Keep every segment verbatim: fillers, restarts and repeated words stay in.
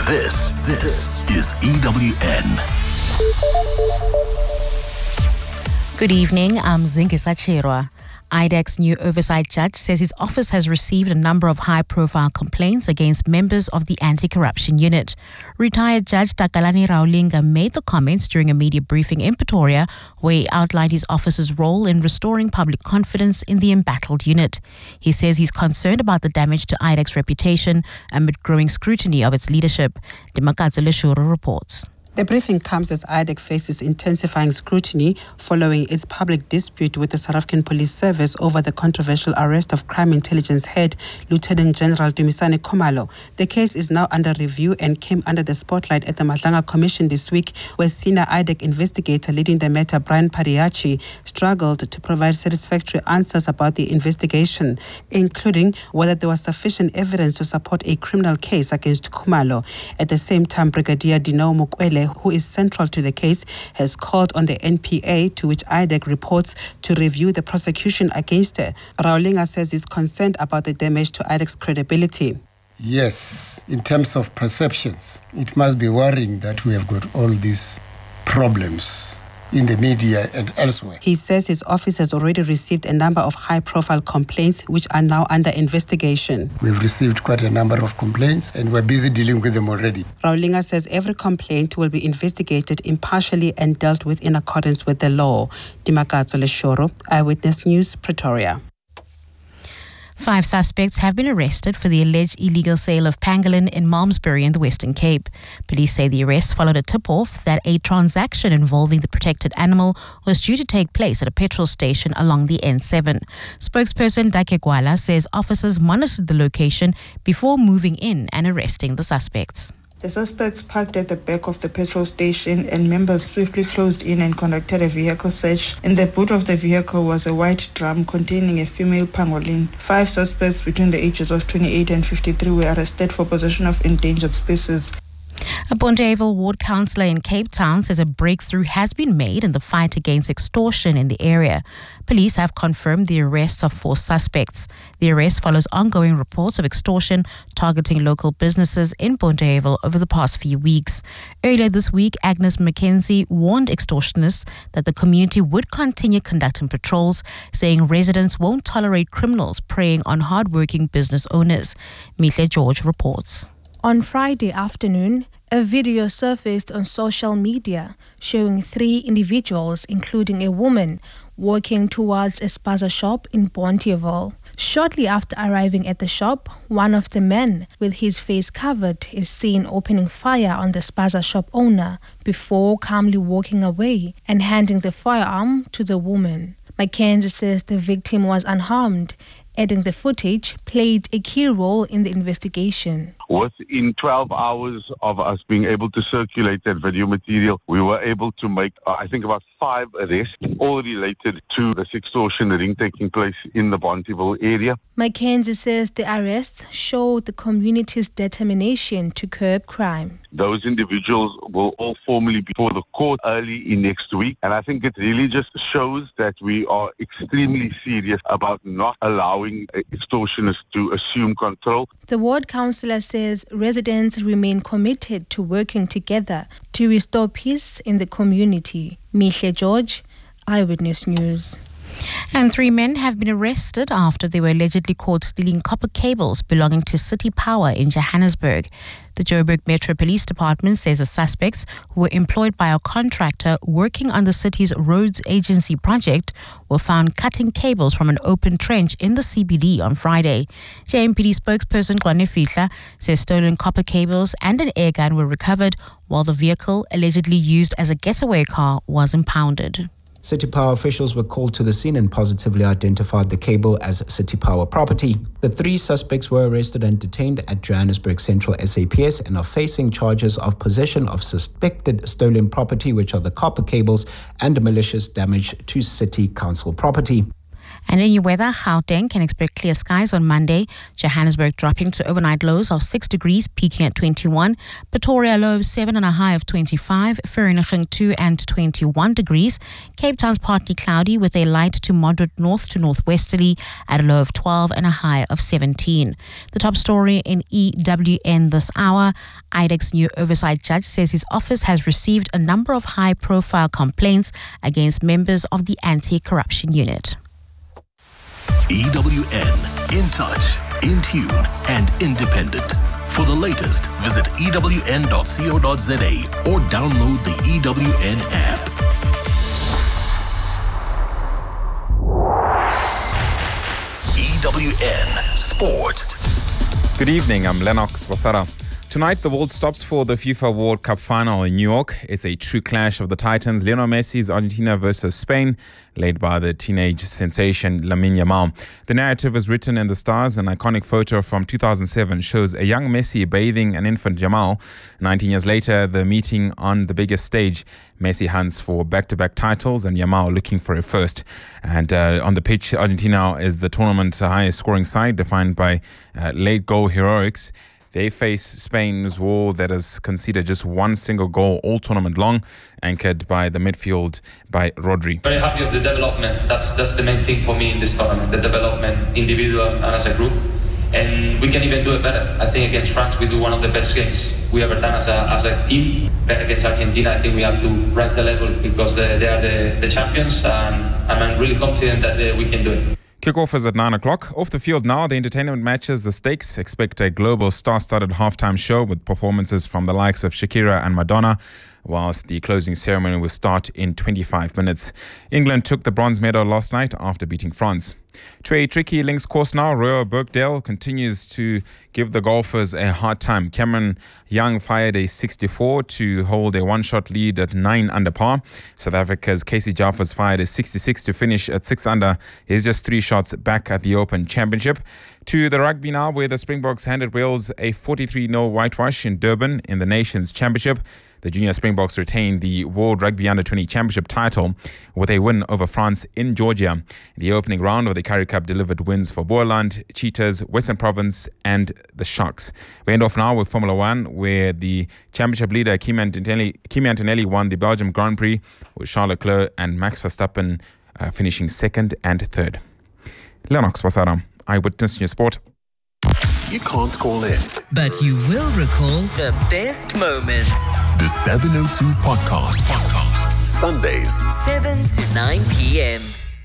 This, this is E W N. Good evening, I'm Zinkisa Cherwa. I D E C's new oversight judge says his office has received a number of high-profile complaints against members of the anti-corruption unit. Retired Judge Takalani Raulinga made the comments during a media briefing in Pretoria, where he outlined his office's role in restoring public confidence in the embattled unit. He says he's concerned about the damage to I D E C's reputation amid growing scrutiny of its leadership. Dimakatso Leshuro reports. The briefing comes as I D E C faces intensifying scrutiny following its public dispute with the South African Police Service over the controversial arrest of Crime Intelligence Head Lieutenant General Dumisani Khumalo. The case is now under review and came under the spotlight at the Madlanga Commission this week, where senior I D E C investigator leading the matter, Brian Pariachi, struggled to provide satisfactory answers about the investigation, including whether there was sufficient evidence to support a criminal case against Khumalo. At the same time, Brigadier Dineo Mukwele, who is central to the case, has called on the N P A, to which I D E C reports, to review the prosecution against her. Raulinga says he's concerned about the damage to I D E C's credibility. Yes, in terms of perceptions, it must be worrying that we have got all these problems in the media and elsewhere. He says his office has already received a number of high-profile complaints which are now under investigation. We've received quite a number of complaints and we're busy dealing with them already. Raulinga says every complaint will be investigated impartially and dealt with in accordance with the law. Dimakatso Leshuro, Eyewitness News, Pretoria. Five suspects have been arrested for the alleged illegal sale of pangolin in Malmesbury in the Western Cape. Police say the arrest followed a tip-off that a transaction involving the protected animal was due to take place at a petrol station along the N seven. Spokesperson Dake Gwala says officers monitored the location before moving in and arresting the suspects. The suspects parked at the back of the petrol station and members swiftly closed in and conducted a vehicle search. In the boot of the vehicle was a white drum containing a female pangolin. Five suspects between the ages of twenty-eight and fifty-three were arrested for possession of endangered species. A Bonteheuwel ward councillor in Cape Town says a breakthrough has been made in the fight against extortion in the area. Police have confirmed the arrests of four suspects. The arrest follows ongoing reports of extortion targeting local businesses in Bonteheuwel over the past few weeks. Earlier this week, Agnes Mackenzie warned extortionists that the community would continue conducting patrols, saying residents won't tolerate criminals preying on hard-working business owners. Mihle George reports. On Friday afternoon, a video surfaced on social media showing three individuals, including a woman, walking towards a spaza shop in Bonteheuwel. Shortly after arriving at the shop, one of the men, with his face covered, is seen opening fire on the spaza shop owner before calmly walking away and handing the firearm to the woman. Mackenzie says the victim was unharmed, adding the footage played a key role in the investigation. Within twelve hours of us being able to circulate that video material, we were able to make, uh, I think, about five arrests, all related to this extortion ring taking place in the Bonteheuwel area. Mackenzie says the arrests show the community's determination to curb crime. Those individuals will all formally be before the court early in next week, and I think it really just shows that we are extremely serious about not allowing extortionists to assume control. The ward councillor says residents remain committed to working together to restore peace in the community. Mihle George, Eyewitness News. And three men have been arrested after they were allegedly caught stealing copper cables belonging to City Power in Johannesburg. The Joburg Metro Police Department says the suspects, who were employed by a contractor working on the city's roads agency project, were found cutting cables from an open trench in the C B D on Friday. J M P D spokesperson Gwane Fihla says stolen copper cables and an airgun were recovered, while the vehicle allegedly used as a getaway car was impounded. City Power officials were called to the scene and positively identified the cable as City Power property. The three suspects were arrested and detained at Johannesburg Central S A P S and are facing charges of possession of suspected stolen property, which are the copper cables, and malicious damage to City Council property. And in your weather, Gauteng can expect clear skies on Monday. Johannesburg dropping to overnight lows of six degrees, peaking at twenty-one. Pretoria low of seven and a high of twenty-five. Vereeniging two and twenty-one degrees. Cape Town's partly cloudy with a light to moderate north to northwesterly at a low of twelve and a high of seventeen. The top story in E W N this hour. I D E C's new oversight judge says his office has received a number of high-profile complaints against members of the anti-corruption unit. E W N, in touch, in tune, and independent. For the latest, visit E W N dot co dot za or download the E W N app. E W N Sport. Good evening, I'm Lennox Wasara. Tonight, the world stops for the FIFA World Cup final in New York. It's a true clash of the Titans. Lionel Messi's Argentina versus Spain, led by the teenage sensation Lamine Yamal. The narrative is written in the stars. An iconic photo from two thousand seven shows a young Messi bathing an infant Yamal. nineteen years later, the meeting on the biggest stage. Messi hunts for back-to-back titles and Yamal looking for a first. And uh, on the pitch, Argentina is the tournament's highest scoring side, defined by uh, late goal heroics. They face Spain's wall that has conceded just one single goal all tournament long, anchored by the midfield by Rodri. Very happy of the development. That's that's the main thing for me in this tournament, the development, individual and as a group. And we can even do it better. I think against France, we do one of the best games we ever done as a as a team. But against Argentina, I think we have to rise the level because they, they are the, the champions. Um, and I'm really confident that uh, we can do it. Kickoff is at nine o'clock. Off the field now, the entertainment matches, the stakes. Expect a global star-studded halftime show with performances from the likes of Shakira and Madonna, whilst the closing ceremony will start in twenty-five minutes. England took the bronze medal last night after beating France. To a tricky links course now, Royal Birkdale continues to give the golfers a hard time. Cameron Young fired a sixty-four to hold a one-shot lead at nine under par. South Africa's Casey Jaffers fired a sixty-six to finish at six under. He's just three shots back at the Open Championship. To the rugby now, where the Springboks handed Wales a forty-three nil whitewash in Durban in the Nations Championship. The junior Springboks retained the World Rugby Under twenty Championship title with a win over France in Georgia. In the opening round of the Currie Cup delivered wins for Boerland, Cheetahs, Western Province and the Sharks. We end off now with Formula One, where the championship leader Kimi Antonelli, Kimi Antonelli won the Belgium Grand Prix, with Charles Leclerc and Max Verstappen uh, finishing second and third. Lennox Wasara, Eyewitness News Sport. You can't call in, but you will recall the best moments. The seven oh two Podcast. Podcast. Sundays, seven to nine p.m.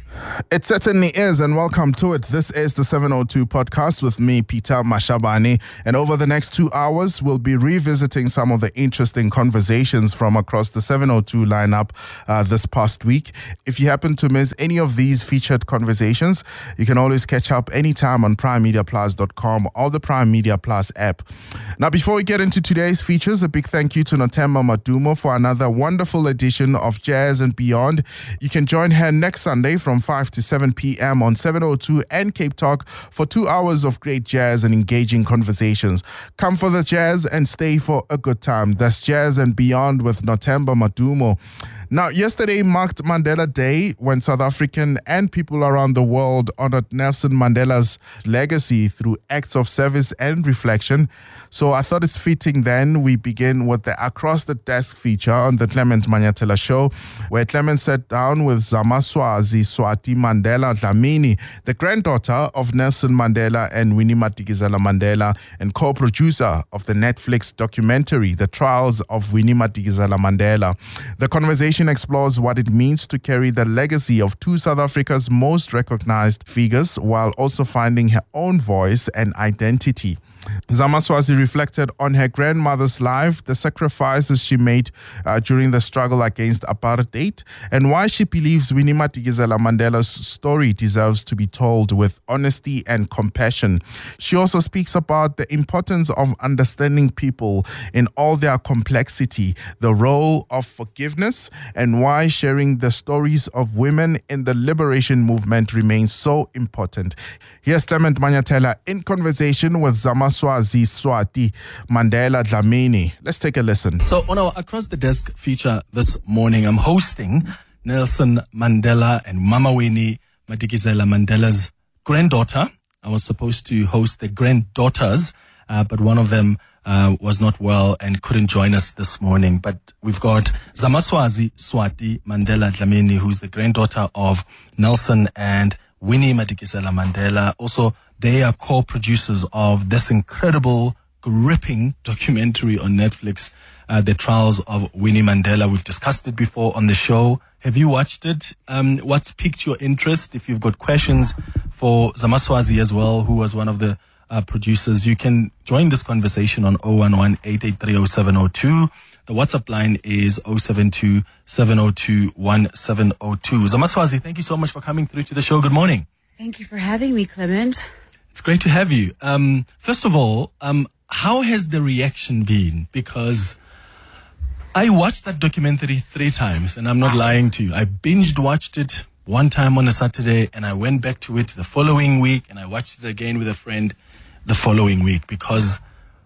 It certainly is, and welcome to it. This is the seven oh two Podcast with me, Peter Mashabane. And over the next two hours, we'll be revisiting some of the interesting conversations from across the seven oh two lineup uh, this past week. If you happen to miss any of these featured conversations, you can always catch up anytime on prime media plus dot com or the Prime Media Plus app. Now, before we get into today's features, a big thank you to Nothemba Madumo for another wonderful edition of Jazz and Beyond. You can join her next Sunday from five to seven p.m. on seven oh two and Cape Talk for two hours of great jazz and engaging conversations. Come for the jazz and stay for a good time. That's Jazz and Beyond with Nothemba Madumo. Now, yesterday marked Mandela Day, when South African and people around the world honored Nelson Mandela's legacy through acts of service and reflection. So I thought it's fitting then we begin with the Across the Desk feature on the Clement Manyatela Show, where Clement sat down with Zamaswazi Swati Mandela Dlamini, the granddaughter of Nelson Mandela and Winnie Madikizela Mandela, and co-producer of the Netflix documentary, The Trials of Winnie Madikizela Mandela. The conversation explores what it means to carry the legacy of two South Africa's most recognized figures while also finding her own voice and identity. Zamaswazi reflected on her grandmother's life, the sacrifices she made uh, during the struggle against apartheid, and why she believes Winnie Madikizela Mandela's story deserves to be told with honesty and compassion. She also speaks about the importance of understanding people in all their complexity, the role of forgiveness, and why sharing the stories of women in the liberation movement remains so important. Here's Clement Manyatela in conversation with Zamaswazi Swati Mandela Dlamini. Let's take a listen. So on our Across the Desk feature this morning, I'm hosting Nelson Mandela and Mama Winnie Madikizela Mandela's granddaughter. I was supposed to host the granddaughters, uh, but one of them uh, was not well and couldn't join us this morning. But we've got Zamaswazi Swati Mandela Dlamini, who's the granddaughter of Nelson and Winnie Madikizela Mandela. Also, they are co-producers of this incredible, gripping documentary on Netflix, uh, The Trials of Winnie Mandela. We've discussed it before on the show. Have you watched it? Um, what's piqued your interest? If you've got questions for Zamaswazi as well, who was one of the uh, producers, you can join this conversation on zero one one, eight eight three, zero seven zero two. The WhatsApp line is zero seven two, seven zero two, one seven zero two. Zamaswazi, thank you so much for coming through to the show. Good morning. Thank you for having me, Clement. It's great to have you. Um, first of all, um, how has the reaction been? Because I watched that documentary three times, and I'm not lying to you. I binged watched it one time on a Saturday, and I went back to it the following week, and I watched it again with a friend the following week, because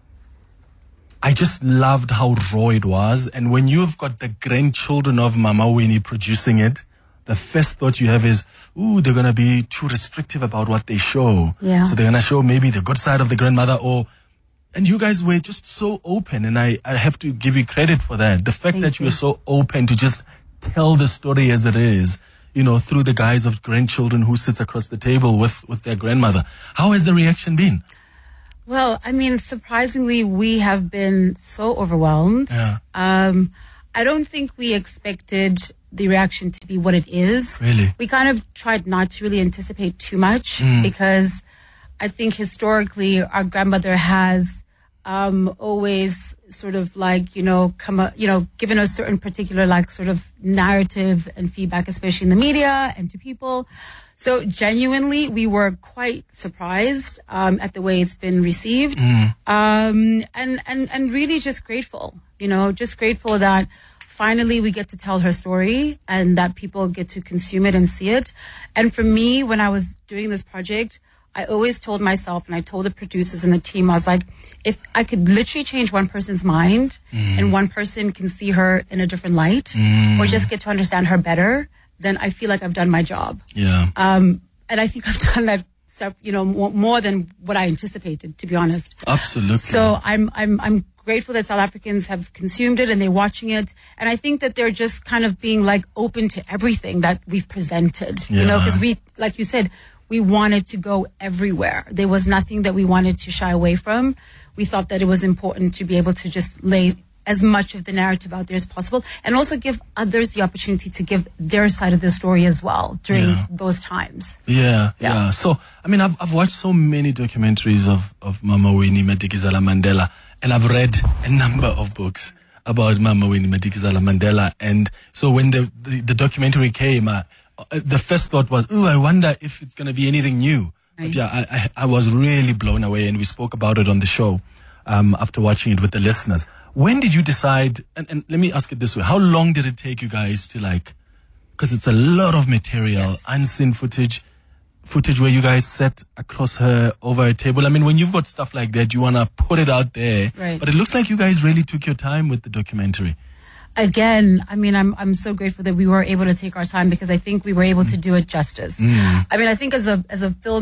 I just loved how raw it was. And when you've got the grandchildren of Mama Winnie producing it, the first thought you have is, ooh, they're going to be too restrictive about what they show. Yeah. So they're going to show maybe the good side of the grandmother, or... And you guys were just so open, and I, I have to give you credit for that. The fact Thank that you you. were so open to just tell the story as it is, you know, through the guise of grandchildren who sits across the table with, with their grandmother. How has the reaction been? Well, I mean, surprisingly, we have been so overwhelmed. Yeah. Um, I don't think we expected the reaction to be what it is. Really? We kind of tried not to really anticipate too much Mm. because I think historically our grandmother has um, always sort of like, you know, come, a, you know, given a certain particular like sort of narrative and feedback, especially in the media and to people. So genuinely, we were quite surprised um, at the way it's been received, Mm. um, and and and really just grateful. You know, just grateful that finally we get to tell her story and that people get to consume it and see it. And for me, when I was doing this project, I always told myself, and I told the producers and the team, I was like, if I could literally change one person's mind Mm. and one person can see her in a different light Mm. or just get to understand her better, then I feel like I've done my job. Yeah. Um, and I think I've done that, you know, more, more than what I anticipated, to be honest. Absolutely. So I'm, I'm, I'm grateful that South Africans have consumed it and they're watching it. And I think that they're just kind of being like open to everything that we've presented, you know, Yeah. because we, like you said, we wanted to go everywhere. There was nothing that we wanted to shy away from. We thought that it was important to be able to just lay as much of the narrative out there as possible and also give others the opportunity to give their side of the story as well during Yeah. those times. Yeah, Yeah. yeah. So, I mean, I've I've watched so many documentaries of, of Mama Winnie Madikizela Mandela, and I've read a number of books about Mama Winnie Madikizela Mandela. And so when the, the, the documentary came, uh, the first thought was, oh, I wonder if it's going to be anything new. But yeah, I, I, I was really blown away, and we spoke about it on the show um, after watching it with the listeners. When did you decide, and, and let me ask it this way, how long did it take you guys to like, because it's a lot of material, Yes. unseen footage, footage where you guys sat across her over a table. I mean, when you've got stuff like that, you want to put it out there. Right. But it looks like you guys really took your time with the documentary. Again, I mean, I'm I'm so grateful that we were able to take our time because I think we were able to do it justice. Mm. I mean, I think as a as a film